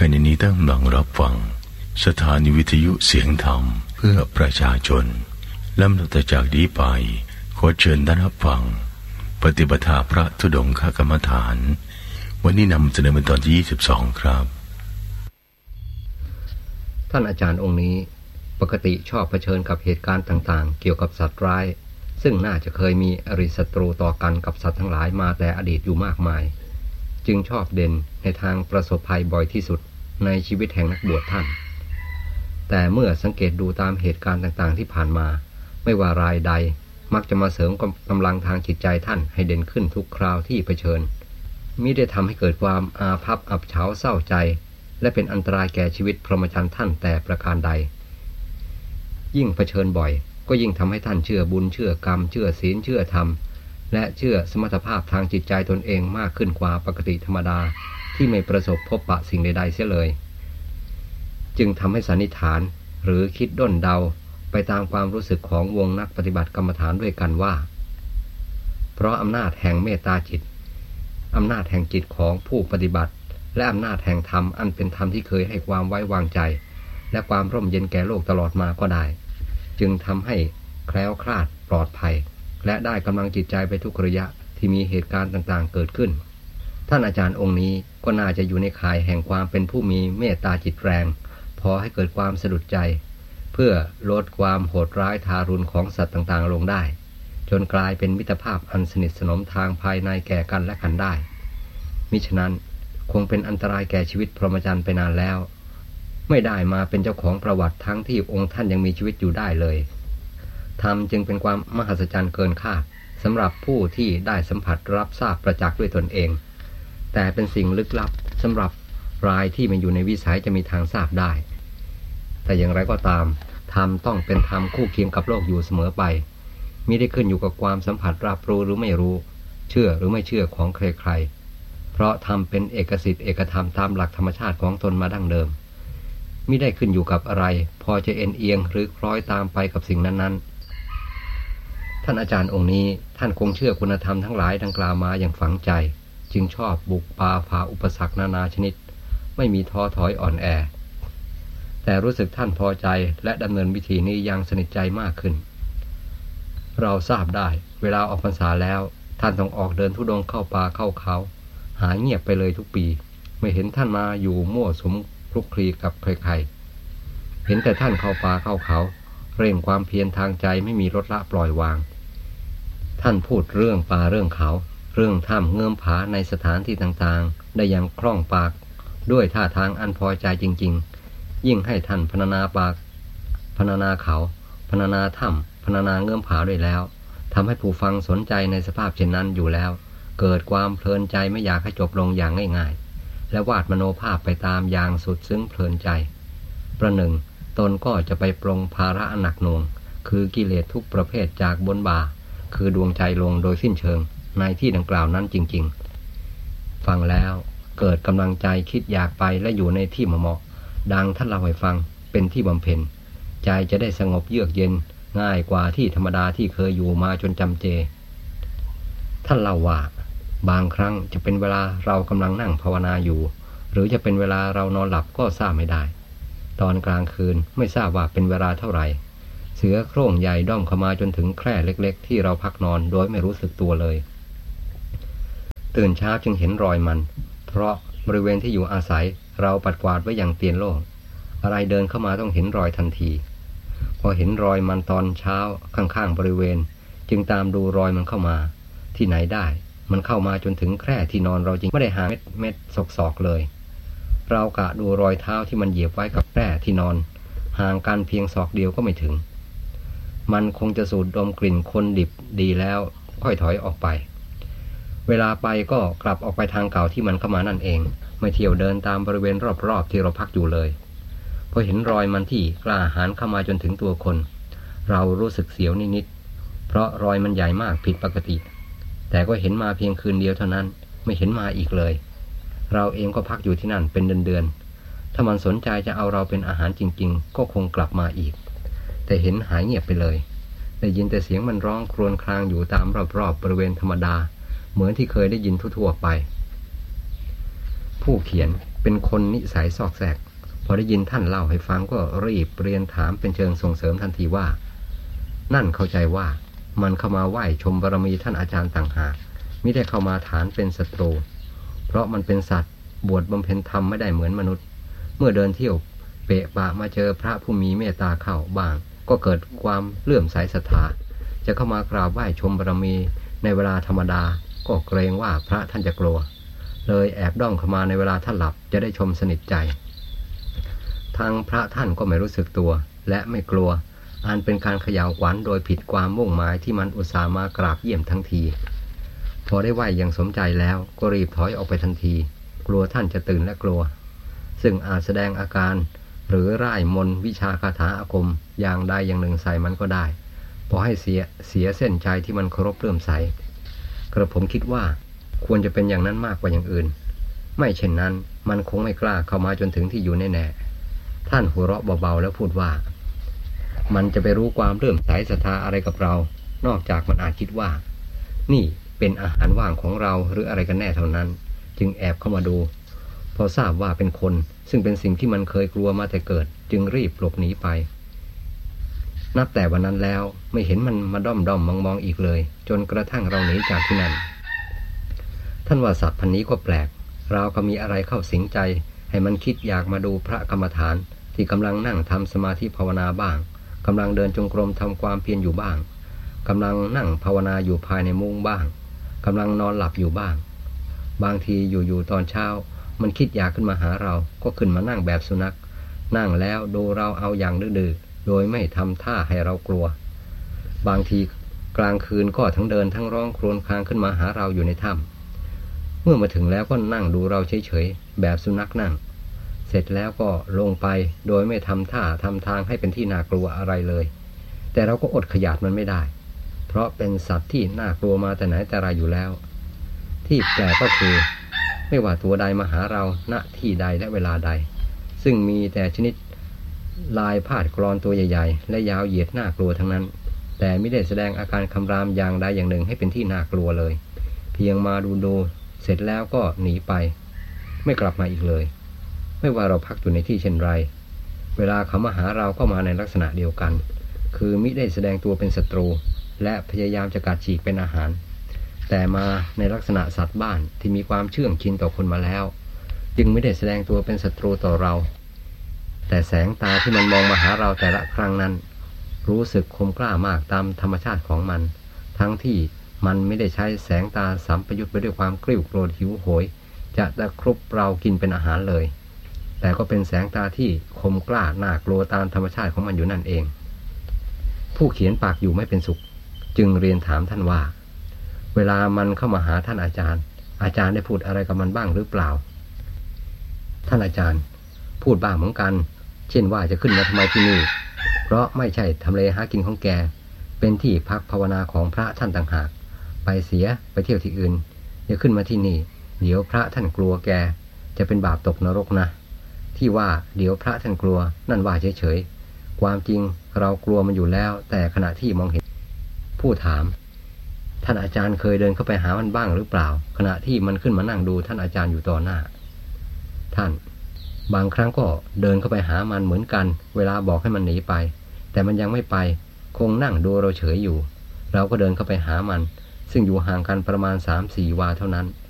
ณะนี้ตั้งกำลังรับฟังสถานีวิทยุเสียงธรรมเพื่อประชาชนลำดับจากนี้ไปขอเชิญท่านรับฟังปฏิปทาพระธุดงคกรรมฐานวันนี้นำเสนอเป็นตอนที่22ครับท่านอาจารย์องค์นี้ปกติชอบเผชิญกับเหตุการณ์ต่างๆเกี่ยวกับสัตว์ร้ายซึ่งน่าจะเคยมีอริศัตรูต่อกันกับสัตว์ทั้งหลายมาแต่อดีตอยู่มากมายจึงชอบเด่นในทางประสบภัยบ่อยที่สุดในชีวิตแห่งนักบวชท่านแต่เมื่อสังเกตดูตามเหตุการณ์ต่างๆที่ผ่านมาไม่ว่ารายใดมักจะมาเสริมกำลังทางจิตใจท่านให้เด่นขึ้นทุกคราวที่เผชิญมิได้ทำให้เกิดความอาภัพอับเฉาเศร้าใจและเป็นอันตรายแก่ชีวิตพรหมจรรย์ท่านแต่ประการใดยิ่งเผชิญบ่อยก็ยิ่งทำให้ท่านเชื่อบุญเชื่อกรรมเชื่อศีลเชื่อธรรมและเชื่อสมรรถภาพทางจิตใจตนเองมากขึ้นกว่าปกติธรรมดาที่ไม่ประสบพบปะสิ่งใดๆเสียเลยจึงทำให้สันนิษฐานหรือคิดด้นเดาไปตามความรู้สึกของวงนักปฏิบัติกรรมฐานด้วยกันว่าเพราะอำนาจแห่งเมตตาจิตอำนาจแห่งจิตของผู้ปฏิบัติและอำนาจแห่งธรรมอันเป็นธรรมที่เคยให้ความไว้วางใจและความร่มเย็นแก่โลกตลอดมาก็ได้จึงทำให้แคล้วคลาดปลอดภัยและได้กำลังจิตใจไปทุกระยะที่มีเหตุการณ์ต่างๆเกิดขึ้นท่านอาจารย์องค์นี้ก็น่าจะอยู่ในข่ายแห่งความเป็นผู้มีเมตตาจิตแรงพอให้เกิดความสะดุดใจเพื่อลดความโหดร้ายทารุณของสัตว์ต่างๆลงได้จนกลายเป็นมิตรภาพอันสนิทสนมทางภายในแก่กันและกันได้มิฉะนั้นคงเป็นอันตรายแก่ชีวิตพรหมจรรย์ไปนานแล้วไม่ได้มาเป็นเจ้าของประวัติทั้งที่องค์ท่านยังมีชีวิตอยู่ได้เลยธรรมจึงเป็นความมหัศจรรย์เกินคาดสำหรับผู้ที่ได้สัมผัสรับทราบประจักษ์ด้วยตนเองแต่เป็นสิ่งลึกลับสำหรับรายที่ไม่อยู่ในวิสัยจะมีทางทราบได้แต่อย่างไรก็ตามธรรมต้องเป็นธรรมคู่เคียงกับโลกอยู่เสมอไปมิได้ขึ้นอยู่กับความสัมผัสรับรู้หรือไม่รู้เชื่อหรือไม่เชื่อของใครๆเพราะธรรมเป็นเอกสิทธิ์เอกธรรมตามหลักธรรมชาติของตนมาดั้งเดิมมิได้ขึ้นอยู่กับอะไรพอจะเอ็นเอียงหรือคล้อยตามไปกับสิ่งนั้นๆท่านอาจารย์องค์นี้ท่านคงเชื่อคุณธรรมทั้งหลายดังกล่าวมาอย่างฝังใจจึงชอบบุกป่าฝ่าอุปสรรคนานาชนิดไม่มีท้อถอยอ่อนแอแต่รู้สึกท่านพอใจและดำเนินวิธีนี้อย่างสนิทใจมากขึ้นเราทราบได้เวลาออกพรรษาแล้วท่านต้องออกเดินธุดงค์เข้าป่าเข้าเขาหายเงียบไปเลยทุกปีไม่เห็นท่านมาอยู่มั่วสุมคลุกคลีกับใครๆเห็นแต่ท่านเข้าป่าเข้าเขาเร่งความเพียรทางใจไม่มีลดละปล่อยวางท่านพูดเรื่องป่าเรื่องเขาเรื่องถ้ำเงื่อมผาในสถานที่ต่างๆได้อย่างคล่องปากด้วยท่าทางอันพอใจจริงๆยิ่งให้ท่านพรรณนาปากพรรณนาเขาพรรณนาถ้ำพรรณนาเงื่อมผาด้วยแล้วทำให้ผู้ฟังสนใจในสภาพเช่นนั้นอยู่แล้วเกิดความเพลินใจไม่อยากให้จบลงอย่างง่ายๆและวาดมโนภาพไปตามอย่างสุดซึ้งเพลินใจประหนึ่งตนก็จะไปปรงภาระหนักหน่วงคือกิเลสทุกประเภทจากบนบ่าคือดวงใจลงโดยสิ้นเชิงในที่ดังกล่าวนั้นจริงๆฟังแล้วเกิดกำลังใจคิดอยากไปและอยู่ในที่เหมาะดังท่านเล่าให้ฟังเป็นที่บำเพ็ญใจจะได้สงบเยือกเย็นง่ายกว่าที่ธรรมดาที่เคยอยู่มาจนจำเจท่านเล่าว่าบางครั้งจะเป็นเวลาเรากำลังนั่งภาวนาอยู่หรือจะเป็นเวลาเรานอนหลับก็ทราบไม่ได้ตอนกลางคืนไม่ทราบว่าเป็นเวลาเท่าไหร่เสือโคร่งใหญ่ด้อมเข้ามาจนถึงแคร่เล็กๆที่เราพักนอนโดยไม่รู้สึกตัวเลยตื่นเช้าจึงเห็นรอยมันเพราะบริเวณที่อยู่อาศัยเราปัดกวาดไว้อย่างเตียนโล่งอะไรเดินเข้ามาต้องเห็นรอยทันทีพอเห็นรอยมันตอนเช้าข้างๆบริเวณจึงตามดูรอยมันเข้ามาที่ไหนได้มันเข้ามาจนถึงแคร่ที่นอนเราจริงไม่ได้ห่างเม็ดศอกเลยเรากะดูรอยเท้าที่มันเหยียบไว้กับแคร่ที่นอนห่างกันเพียงศอกเดียวก็ไม่ถึงมันคงจะสูดดมกลิ่นคนดิบดีแล้วค่อยถอยออกไปเวลาไปก็กลับออกไปทางเก่าที่มันเข้ามานั่นเองไม่เที่ยวเดินตามบริเวณรอบๆที่เราพักอยู่เลยพอเห็นรอยมันที่กล้าหาญเข้ามาจนถึงตัวคนเรารู้สึกเสียวนิดๆเพราะรอยมันใหญ่มากผิดปกติแต่ก็เห็นมาเพียงคืนเดียวเท่านั้นไม่เห็นมาอีกเลยเราเองก็พักอยู่ที่นั่นเป็นเดือนๆถ้ามันสนใจจะเอาเราเป็นอาหารจริงๆก็คงกลับมาอีกแต่เห็นหายเงียบไปเลยได้ยินแต่เสียงมันร้องครวญครางอยู่ตามรอบๆบริเวณธรรมดาเหมือนที่เคยได้ยินทั่วๆไปผู้เขียนเป็นคนนิสัยซอกแซกพอได้ยินท่านเล่าให้ฟังก็รีบเรียนถามเป็นเชิงส่งเสริมทันทีว่านั่นเข้าใจว่ามันเข้ามาไหว้ชมบารมีท่านอาจารย์ต่างหากมิได้เข้ามาฐานเป็นศัตรูเพราะมันเป็นสัตว์บวชบำเพ็ญธรรมไม่ได้เหมือนมนุษย์เมื่อเดินเที่ยวเปะปะมาเจอพระผู้มีเมตตาเข้าบ้างก็เกิดความเลื่อมใสศรัทธาจะเข้ามากราบไหว้ชมบารมีในเวลาธรรมดาก็เกรงว่าพระท่านจะกลัวเลยแอบด้อมเข้ามาในเวลาท่านหลับจะได้ชมสนิทใจทางพระท่านก็ไม่รู้สึกตัวและไม่กลัวอันเป็นการเขย่าขวัญโดยผิดความมุ่งหมายที่มันอุตส่าห์มากราบเยี่ยมทั้งทีพอได้ไหว้อย่างสมใจแล้วก็รีบถอยออกไปทันทีกลัวท่านจะตื่นและกลัวซึ่งอาจแสดงอาการหรือร่ายมนต์วิชาคาถาอาคมอย่างใดอย่างหนึ่งใส่มันก็ได้พอให้เสียเส้นใจที่มันเคารพเลื่อมใสกระผมคิดว่าควรจะเป็นอย่างนั้นมากกว่าอย่างอื่นไม่เช่นนั้นมันคงไม่กล้าเข้ามาจนถึงที่อยู่แน่ๆท่านหัวเราะเบาๆแล้วพูดว่ามันจะไปรู้ความเลื่อมใสศรัทธาอะไรกับเรานอกจากมันอาจคิดว่านี่เป็นอาหารว่างของเราหรืออะไรกันแน่เท่านั้นจึงแอบเข้ามาดูพอทราบว่าเป็นคนซึ่งเป็นสิ่งที่มันเคยกลัวมาแต่เกิดจึงรีบหลบหนีไปนับแต่วันนั้นแล้วไม่เห็นมันมาด้อมมองอีกเลยจนกระทั่งเราหนีจากที่นั่นท่านว่าสัตว์พันนี้ก็แปลกเราก็มีอะไรเข้าสิงใจให้มันคิดอยากมาดูพระกรรมฐานที่กำลังนั่งทำสมาธิภาวนาบ้างกำลังเดินจงกรมทำความเพียรอยู่บ้างกำลังนั่งภาวนาอยู่ภายในมุ้งบ้างกำลังนอนหลับอยู่บ้างบางทีอยู่ตอนเช้ามันคิดอยากขึ้นมาหาเราก็ขึ้นมานั่งแบบสุนัขนั่งแล้วดูเราเอาอย่างดื้อโดยไม่ทำท่าให้เรากลัวบางทีกลางคืนก็ทั้งเดินทั้งร้องโครวญครางขึ้นมาหาเราอยู่ในถ้ำเมื่อมาถึงแล้วก็นั่งดูเราเฉยๆแบบสุนัขนั่งเสร็จแล้วก็ลงไปโดยไม่ทำท่าทำทางให้เป็นที่น่ากลัวอะไรเลยแต่เราก็อดขยาดมันไม่ได้เพราะเป็นสัตว์ที่น่ากลัวมาแต่ไหนแต่ไรอยู่แล้วที่แปลกก็คือไม่ว่าตัวใดมาหาเราณที่ใดและเวลาใดซึ่งมีแต่ชนิดลายพาดกรอนตัวใหญ่ๆและยาวเหยียดน่ากลัวทั้งนั้นแต่ไม่ได้แสดงอาการคำรามอย่างใดอย่างหนึ่งให้เป็นที่น่ากลัวเลยเพียงมาดูเสร็จแล้วก็หนีไปไม่กลับมาอีกเลยไม่ว่าเราพักอยู่ในที่เช่นไรเวลาเขามาหาเราก็มาในลักษณะเดียวกันคือมิได้แสดงตัวเป็นศัตรูและพยายามจะกัดฉีกเป็นอาหารแต่มาในลักษณะสัตว์บ้านที่มีความเชื่องชินต่อคนมาแล้วจึงไม่ได้แสดงตัวเป็นศัตรูต่อเราแต่แสงตาที่มันมองมาหาเราแต่ละครั้งนั้นรู้สึกคมกล้ามากตามธรรมชาติของมันทั้งที่มันไม่ได้ใช้แสงตาสัมปยุตไปด้วยความกริ้วโกรธหิวโหยจะตะครุบเรากินเป็นอาหารเลยแต่ก็เป็นแสงตาที่คมกล้าน่ากลัวตามธรรมชาติของมันอยู่นั่นเองผู้เขียนปากอยู่ไม่เป็นสุขจึงเรียนถามท่านว่าเวลามันเข้ามาหาท่านอาจารย์ได้พูดอะไรกับมันบ้างหรือเปล่าท่านอาจารย์พูดบ้างเหมือนกันเช่นว่าจะขึ้นมาทำไมที่นี่เพราะไม่ใช่ทำเลหากินของแกเป็นที่พักภาวนาของพระท่านต่างหากไปเสียไปเที่ยวที่อื่นอย่าขึ้นมาที่นี่เดี๋ยวพระท่านกลัวแกจะเป็นบาปตกนรกนะที่ว่าเดี๋ยวพระท่านกลัวนั่นว่าเฉยๆความจริงเรากลัวมันอยู่แล้วแต่ขณะที่มองเห็นผู้ถามท่านอาจารย์เคยเดินเข้าไปหามันบ้างหรือเปล่าขณะที่มันขึ้นมานั่งดูท่านอาจารย์อยู่ต่อหน้าท่านบางครั้งก็เดินเข้าไปหามันเหมือนกันเวลาบอกให้มันหนีไปแต่มันยังไม่ไปคงนั่งดูเราเฉยอยู่เราก็เดินเข้าไปหามันซึ่งอยู่ห่างกันประมาณ 3-4 วาเท่านั้น